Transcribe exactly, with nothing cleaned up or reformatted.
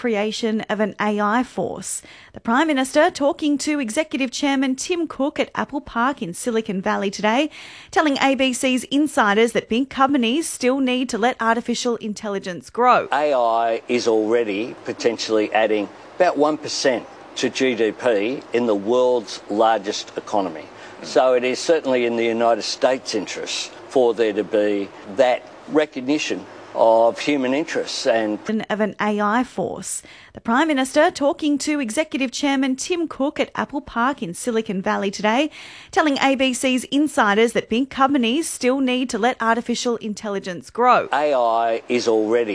creation of an A I force. The Prime Minister talking to Executive Chairman Tim Cook at Apple Park in Silicon Valley today, telling A B C's insiders that big companies still need to let artificial intelligence grow. A I is already potentially adding about one percent to G D P in the world's largest economy. So it is certainly in the United States' interest for there to be that recognition of human interests and of an A I force. The Prime Minister talking to Executive Chairman Tim Cook at Apple Park in Silicon Valley today, telling A B C's insiders that big companies still need to let artificial intelligence grow. A I is already